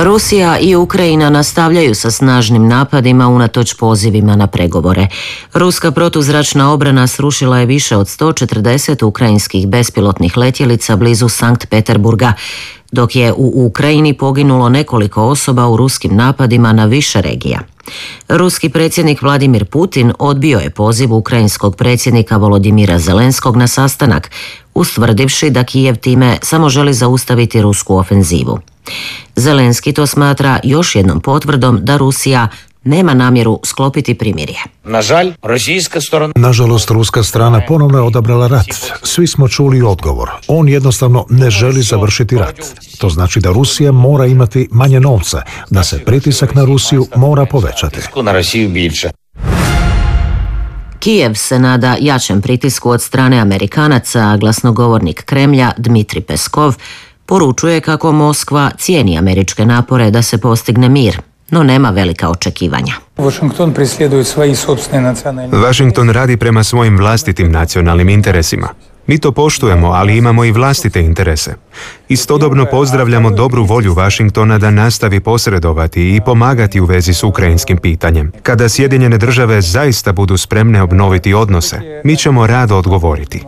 Rusija i Ukrajina nastavljaju sa snažnim napadima unatoč pozivima na pregovore. Ruska protuzračna obrana srušila je više od 140 ukrajinskih bespilotnih letjelica blizu Sankt Peterburga, dok je u Ukrajini poginulo nekoliko osoba u ruskim napadima na više regija. Ruski predsjednik Vladimir Putin odbio je poziv ukrajinskog predsjednika Volodimira Zelenskog na sastanak, ustvrdivši da Kijev time samo želi zaustaviti rusku ofenzivu. Zelenski to smatra još jednom potvrdom da Rusija nema namjeru sklopiti primirje. Nažalost, ruska strana ponovno je odabrala rat. Svi smo čuli odgovor. On jednostavno ne želi završiti rat. To znači da Rusija mora imati manje novca, da se pritisak na Rusiju mora povećati. Kijev se nada jačem pritisku od strane Amerikanaca, a glasnogovornik Kremlja Dmitrij Peskov poručuje kako Moskva cijeni američke napore da se postigne mir, no nema velika očekivanja. Washington radi prema svojim vlastitim nacionalnim interesima. Mi to poštujemo, ali imamo i vlastite interese. Istodobno pozdravljamo dobru volju Washingtona da nastavi posredovati i pomagati u vezi s ukrajinskim pitanjem. Kada Sjedinjene države zaista budu spremne obnoviti odnose, mi ćemo rado odgovoriti.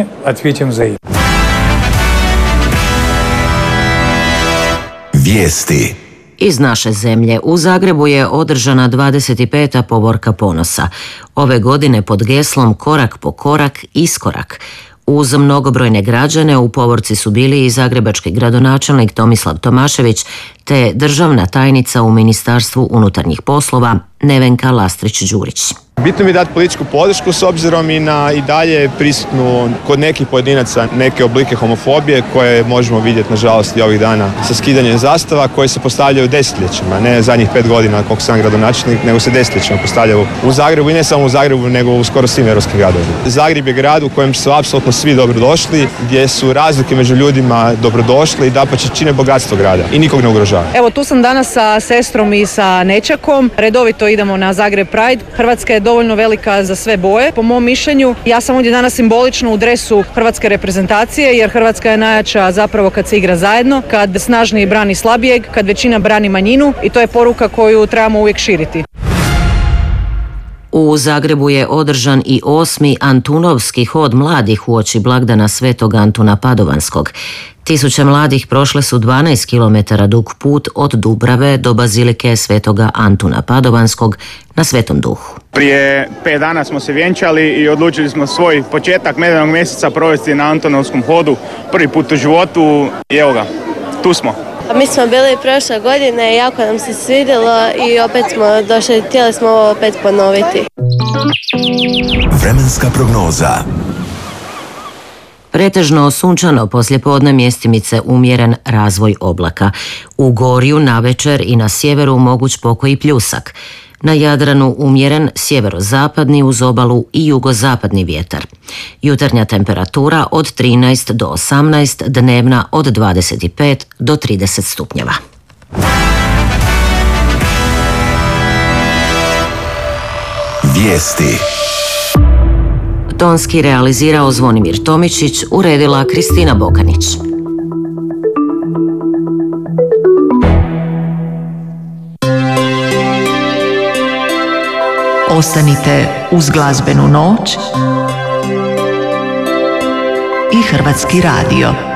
Vijesti. Iz naše zemlje u Zagrebu je održana 25. povorka ponosa. Ove godine pod geslom Korak po korak, iskorak. Uz mnogobrojne građane u povorci su bili i zagrebački gradonačelnik Tomislav Tomašević te državna tajnica u Ministarstvu unutarnjih poslova Nevenka Lastrić-Đurić. Bitno mi je dati političku podršku s obzirom i na i dalje prisutnu kod nekih pojedinaca neke oblike homofobije koje možemo vidjeti nažalost i ovih dana sa skidanjem zastava koje se postavljaju desetljećima, ne zadnjih 5 godina koliko sam gradonačelnik, nego se desetljećima postavljaju u Zagrebu i ne samo u Zagrebu nego u skoro svim europskim gradovima. Zagreb je grad u kojem su apsolutno svi dobrodošli, gdje su razlike među ljudima dobrodošli i dapače čine bogatstvo grada i nikog ne ugrožava. Evo tu sam danas sa sestrom i sa nećakom, redovito idemo na Zagreb Pride. Hrvatska je dovoljno velika za sve boje. Po mom mišljenju, ja sam ovdje danas simbolično u dresu hrvatske reprezentacije, jer Hrvatska je najjača zapravo kad se igra zajedno, kad snažniji brani slabijeg, kad većina brani manjinu i to je poruka koju trebamo uvijek širiti. U Zagrebu je održan i 8. Antunovski hod mladih uoči blagdana Svetog Antuna Padovanskog. Tisuće mladih prošle su 12 km dug put od Dubrave do bazilike Svetoga Antuna Padovanskog na Svetom Duhu. Prije 5 dana smo se vjenčali i odlučili smo svoj početak medenog mjeseca provesti na Antunovskom hodu. Prvi put u životu i evo ga, tu smo. Mi smo bili prošle godine, jako nam se svidjelo i opet smo došli, htjeli smo ovo opet ponoviti. Vremenska prognoza. Pretežno sunčano poslijepodne, mjestimice umjeren razvoj oblaka. U Gorju navečer i na sjeveru moguć pokoj i pljusak. Na Jadranu umjeren sjeverozapadni uz obalu i jugozapadni vjetar. Jutarnja temperatura od 13 do 18, dnevna od 25 do 30 stupnjeva. Vijesti. Tonski realizirao Zvonimir Tomičić, uredila Kristina Bokanić. Ostanite uz glazbenu noć i Hrvatski radio.